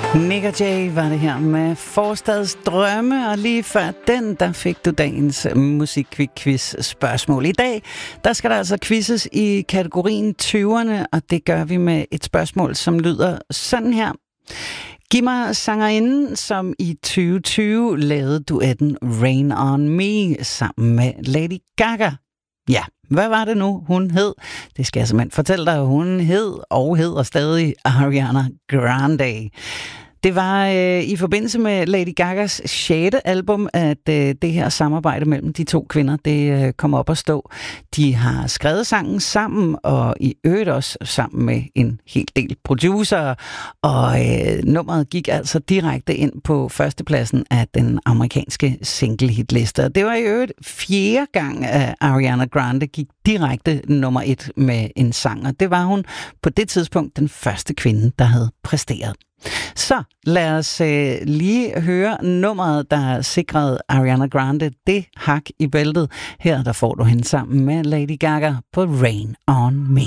Nick og Jay var det her med Forstads Drømme, og lige før den, der fik du dagens musikquiz spørgsmål. I dag, der skal der altså quizzes i kategorien 20'erne, og det gør vi med et spørgsmål, som lyder sådan her. Giv mig sangerinden, som i 2020 lavede duetten Rain on Me sammen med Lady Gaga. Ja, hvad var det nu, hun hed? Det skal jeg simpelthen fortælle dig, hun hedder stadig Ariana Grande. Det var i forbindelse med Lady Gagas 6. album, at det her samarbejde mellem de to kvinder, det kom op at stå. De har skrevet sangen sammen, og i øvrigt også sammen med en hel del producer, og nummeret gik altså direkte ind på førstepladsen af den amerikanske single-hitliste. Det var i øvrigt 4. gang, at Ariana Grande gik direkte nummer 1 med en sang, og det var hun på det tidspunkt den første kvinde, der havde præsteret. Så lad os lige høre nummeret, der sikrede Ariana Grande det hak i bæltet. Her der får du hende sammen med Lady Gaga på Rain on Me.